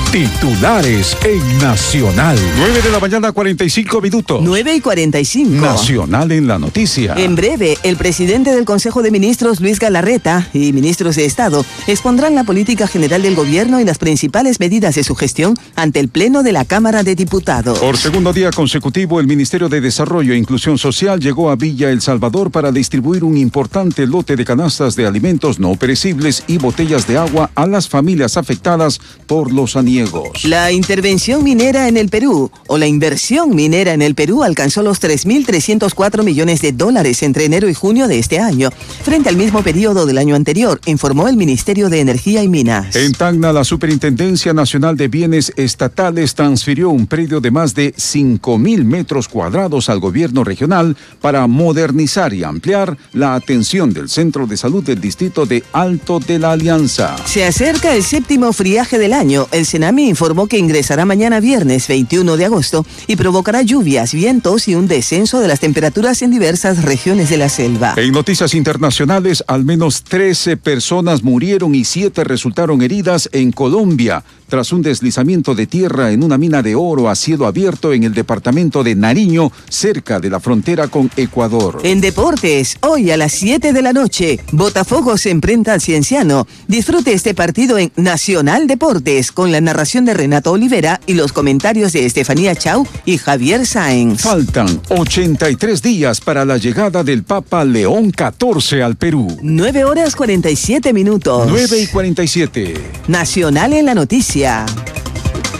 Titulares en Nacional. 9:45 a.m. 9:45. Nacional en la noticia. En breve, el presidente del Consejo de Ministros, Luis Galarreta, y ministros de Estado expondrán la política general del gobierno y las principales medidas de su gestión ante el Pleno de la Cámara de Diputados. Por segundo día consecutivo, el Ministerio de Desarrollo e Inclusión Social llegó a Villa El Salvador para distribuir un importante lote de canastas de alimentos no perecibles y botellas de agua a las familias afectadas por los aniegos. La intervención minera en el Perú, o la inversión minera en el Perú, alcanzó los $3.304 millones entre enero y junio de este año, frente al mismo periodo del año anterior, informó el Ministerio de Energía y Minas. En Tacna, la Superintendencia Nacional de Bienes Estatales transfirió un predio de más de 5.000 metros cuadrados al gobierno regional para modernizar y ampliar la atención del Centro de Salud del Distrito de Alto de la Alianza. Se acerca el séptimo friaje del año. El Senami informó que ingresará mañana viernes 21 de agosto y provocará lluvias, vientos y un descenso de las temperaturas en diversas regiones de la selva. En noticias internacionales, al menos 13 personas murieron y 7 resultaron heridas en Colombia tras un deslizamiento de tierra en una mina de oro a cielo abierto en el departamento de Nariño, cerca de la frontera con Ecuador. En deportes, hoy a las 7 de la noche, Botafogo se enfrenta al Cienciano. Disfrute este partido en Nacional Deportes con la narración de Renato Olivera y los comentarios de Estefanía Chau y Javier Sáenz. Faltan 83 días para la llegada del Papa León XIV al Perú. 9:47. 9:47. Nacional en la noticia.